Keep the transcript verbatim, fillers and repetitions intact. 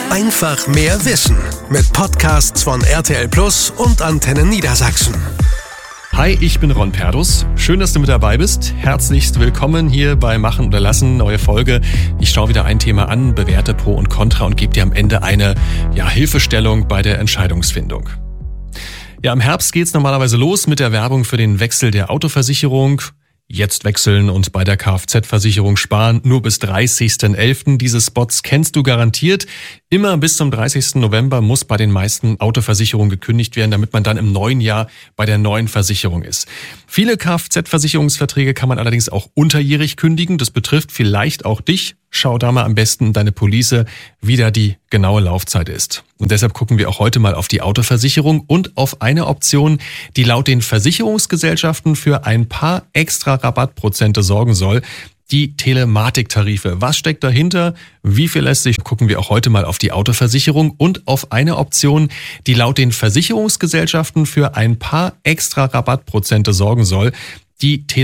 Einfach mehr Wissen mit Podcasts von R T L Plus und Antenne Niedersachsen. Hi, ich bin Ron Perdus. Schön, dass du mit dabei bist. Herzlichst willkommen hier bei Machen oder Lassen, neue Folge. Ich schaue wieder ein Thema an, bewerte Pro und Contra und gebe dir am Ende eine ja, Hilfestellung bei der Entscheidungsfindung. Ja, im Herbst geht's normalerweise los mit der Werbung für den Wechsel der Autoversicherung. Jetzt wechseln und bei der Kfz-Versicherung sparen, nur bis dreißigsten elften Diese Spots kennst du garantiert. Immer bis zum dreißigsten November muss bei den meisten Autoversicherungen gekündigt werden, damit man dann im neuen Jahr bei der neuen Versicherung ist. Viele Kfz-Versicherungsverträge kann man allerdings auch unterjährig kündigen. Das betrifft vielleicht auch dich. Schau da mal am besten in deine Police, wie da die genaue Laufzeit ist. Und deshalb gucken wir auch heute mal auf die Autoversicherung und auf eine Option, die laut den Versicherungsgesellschaften für ein paar extra Rabattprozente sorgen soll. Die Telematiktarife. Was steckt dahinter? Wie viel lässt sich? Gucken wir auch heute mal auf die Autoversicherung und auf eine Option, die laut den Versicherungsgesellschaften für ein paar extra Rabattprozente sorgen soll. Die